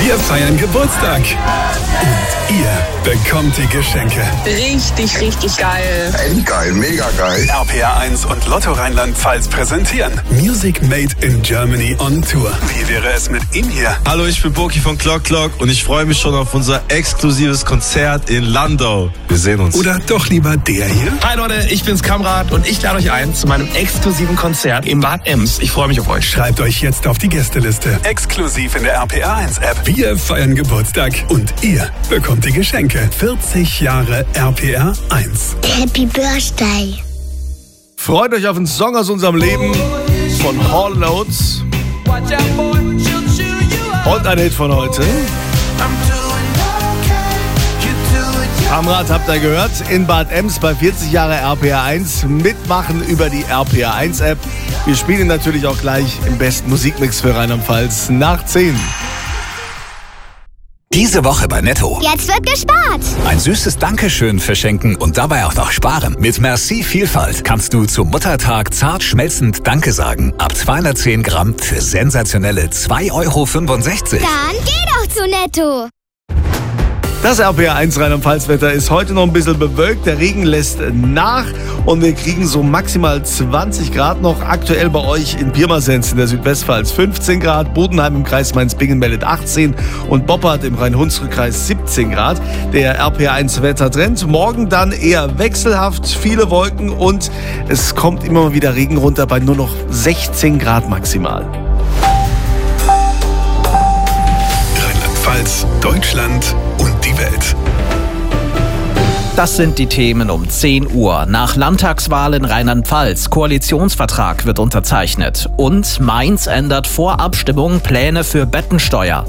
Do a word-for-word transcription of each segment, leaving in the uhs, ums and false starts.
Wir feiern Geburtstag. Und ihr bekommt die Geschenke. Richtig, richtig geil. Echt geil, mega geil. R P R eins und Lotto Rheinland-Pfalz präsentieren Music Made in Germany on Tour. Wie wäre es mit ihm hier? Hallo, ich bin Boki von Clock Clock und ich freue mich schon auf unser exklusives Konzert in Landau. Wir sehen uns. Oder doch lieber der hier? Hi Leute, ich bin's Kamrat und ich lade euch ein zu meinem exklusiven Konzert im Bad Ems. Ich freue mich auf euch. Schreibt euch jetzt auf die Gästeliste. Exklusiv in der R P R eins App. Wir feiern Geburtstag und ihr bekommt die Geschenke. vierzig Jahre R P R eins. Happy Birthday. Freut euch auf einen Song aus unserem Leben von Hall and Oates. Und ein Hit von heute. Kamrat, habt ihr gehört? In Bad Ems bei vierzig Jahre R P R eins. Mitmachen über die R P R eins App. Wir spielen natürlich auch gleich im besten Musikmix für Rheinland-Pfalz nach zehn. Diese Woche bei Netto. Jetzt wird gespart. Ein süßes Dankeschön verschenken und dabei auch noch sparen. Mit Merci Vielfalt kannst du zum Muttertag zart schmelzend Danke sagen. Ab zweihundertzehn Gramm für sensationelle zwei Euro fünfundsechzig. Dann geh doch zu Netto. Das R P R eins Rheinland-Pfalz-Wetter ist heute noch ein bisschen bewölkt. Der Regen lässt nach und wir kriegen so maximal zwanzig Grad noch. Aktuell bei euch in Pirmasens in der Südwestpfalz fünfzehn Grad, Bodenheim im Kreis Mainz-Bingen meldet achtzehn und Boppard im Rhein-Hunsrück-Kreis siebzehn Grad. Der R P R eins Wettertrend. Morgen dann eher wechselhaft, viele Wolken und es kommt immer mal wieder Regen runter bei nur noch sechzehn Grad maximal. Rheinland-Pfalz, Deutschland und die Welt. Das sind die Themen um zehn Uhr. Nach Landtagswahl in Rheinland-Pfalz. Koalitionsvertrag wird unterzeichnet. Und Mainz ändert vor Abstimmung Pläne für Bettensteuer.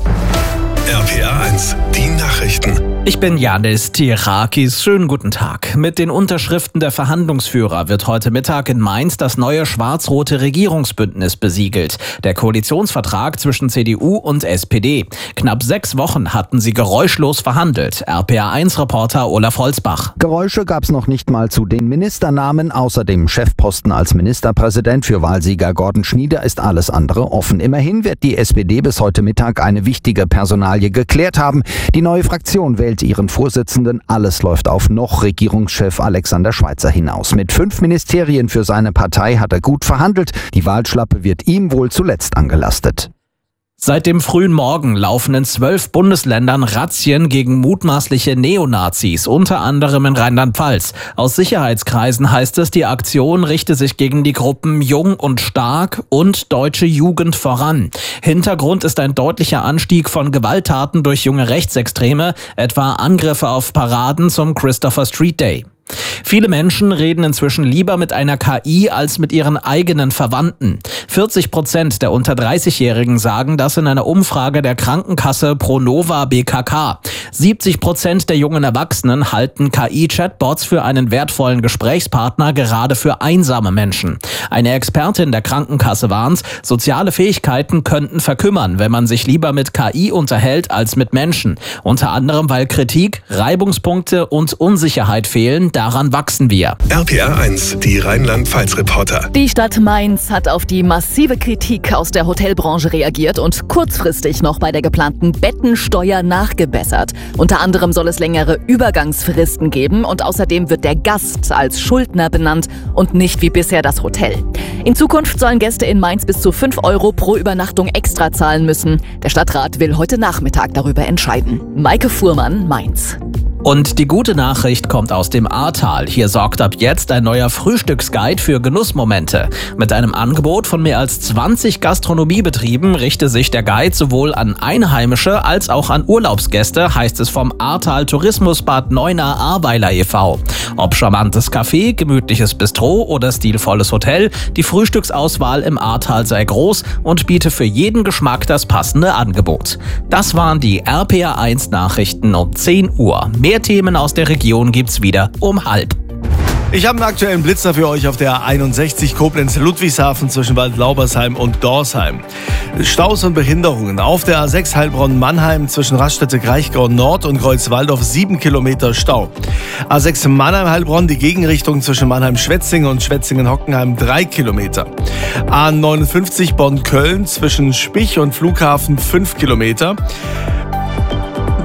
R P R eins, die Nachrichten. Ich bin Janis Tirakis. Schönen guten Tag. Mit den Unterschriften der Verhandlungsführer wird heute Mittag in Mainz das neue schwarz-rote Regierungsbündnis besiegelt. Der Koalitionsvertrag zwischen C D U und S P D. Knapp sechs Wochen hatten sie geräuschlos verhandelt. R P R eins Reporter Olaf Holzbach. Geräusche gab's noch nicht mal zu den Ministernamen. Außer dem Chefposten als Ministerpräsident für Wahlsieger Gordon Schnieder ist alles andere offen. Immerhin wird die S P D bis heute Mittag eine wichtige Personalie geklärt haben. Die neue Fraktion wählt ihren Vorsitzenden. Alles läuft auf noch Regierungschef Alexander Schweitzer hinaus. Mit fünf Ministerien für seine Partei hat er gut verhandelt. Die Wahlschlappe wird ihm wohl zuletzt angelastet. Seit dem frühen Morgen laufen in zwölf Bundesländern Razzien gegen mutmaßliche Neonazis, unter anderem in Rheinland-Pfalz. Aus Sicherheitskreisen heißt es, die Aktion richte sich gegen die Gruppen Jung und Stark und Deutsche Jugend voran. Hintergrund ist ein deutlicher Anstieg von Gewalttaten durch junge Rechtsextreme, etwa Angriffe auf Paraden zum Christopher Street Day. Viele Menschen reden inzwischen lieber mit einer K I als mit ihren eigenen Verwandten. vierzig Prozent der unter dreißigjährigen sagen das in einer Umfrage der Krankenkasse Pronova B K K. siebzig Prozent der jungen Erwachsenen halten K I-Chatbots für einen wertvollen Gesprächspartner, gerade für einsame Menschen. Eine Expertin der Krankenkasse warnt, soziale Fähigkeiten könnten verkümmern, wenn man sich lieber mit K I unterhält als mit Menschen. Unter anderem, weil Kritik, Reibungspunkte und Unsicherheit fehlen. Daran wachsen wir. R P R eins, die Rheinland-Pfalz-Reporter. Die Stadt Mainz hat auf die massive Kritik aus der Hotelbranche reagiert und kurzfristig noch bei der geplanten Bettensteuer nachgebessert. Unter anderem soll es längere Übergangsfristen geben und außerdem wird der Gast als Schuldner benannt und nicht wie bisher das Hotel. In Zukunft sollen Gäste in Mainz bis zu fünf Euro pro Übernachtung extra zahlen müssen. Der Stadtrat will heute Nachmittag darüber entscheiden. Maike Fuhrmann, Mainz. Und die gute Nachricht kommt aus dem Ahrtal. Hier sorgt ab jetzt ein neuer Frühstücksguide für Genussmomente. Mit einem Angebot von mehr als zwanzig Gastronomiebetrieben richte sich der Guide sowohl an Einheimische als auch an Urlaubsgäste, heißt es vom Ahrtal Tourismusbad Neuner Ahrweiler e V Ob charmantes Café, gemütliches Bistro oder stilvolles Hotel, die Frühstücksauswahl im Ahrtal sei groß und biete für jeden Geschmack das passende Angebot. Das waren die R P R eins Nachrichten um zehn Uhr. Mehr Themen aus der Region gibt's wieder um halb. Ich habe einen aktuellen Blitzer für euch auf der einundsechzig Koblenz-Ludwigshafen zwischen Waldlaubersheim und Dorsheim. Staus und Behinderungen. Auf der A sechs Heilbronn-Mannheim zwischen Raststätte-Kraichgau Nord und Kreuzwaldorf sieben Kilometer Stau. A sechs Mannheim-Heilbronn, die Gegenrichtung zwischen Mannheim-Schwetzingen und Schwetzingen-Hockenheim drei Kilometer. A neunundfünfzig Bonn-Köln zwischen Spich und Flughafen fünf Kilometer.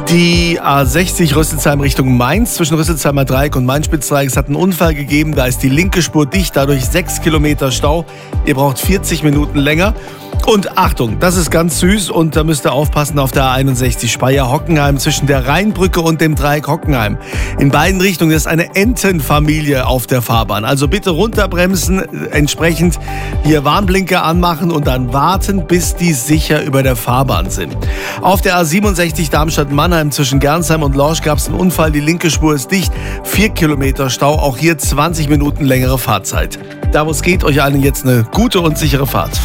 Die A sechzig Rüsselsheim Richtung Mainz zwischen Rüsselsheimer Dreieck und Main-Spitz-Dreieck. Es hat einen Unfall gegeben, da ist die linke Spur dicht, dadurch sechs Kilometer Stau. Ihr braucht vierzig Minuten länger. Und Achtung, das ist ganz süß und da müsst ihr aufpassen auf der A einundsechzig Speyer-Hockenheim zwischen der Rheinbrücke und dem Dreieck Hockenheim. In beiden Richtungen ist eine Entenfamilie auf der Fahrbahn. Also bitte runterbremsen, entsprechend hier Warnblinker anmachen und dann warten, bis die sicher über der Fahrbahn sind. Auf der A siebenundsechzig Darmstadt-Mannheim zwischen Gernsheim und Lorsch gab es einen Unfall. Die linke Spur ist dicht, vier Kilometer Stau, auch hier zwanzig Minuten längere Fahrzeit. Da wo es geht, euch allen jetzt eine gute und sichere Fahrt.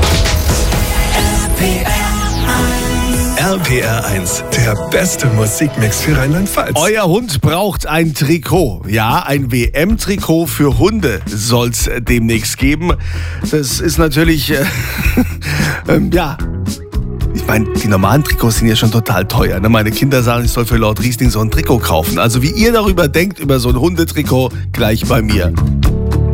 R P R eins, der beste Musikmix für Rheinland-Pfalz. Euer Hund braucht ein Trikot. Ja, ein W M-Trikot für Hunde soll es demnächst geben. Das ist natürlich, äh, ähm, ja... Ich meine, die normalen Trikots sind ja schon total teuer. Ne? Meine Kinder sagen, ich soll für Lord Riesling so ein Trikot kaufen. Also wie ihr darüber denkt, über so ein Hundetrikot, gleich bei mir.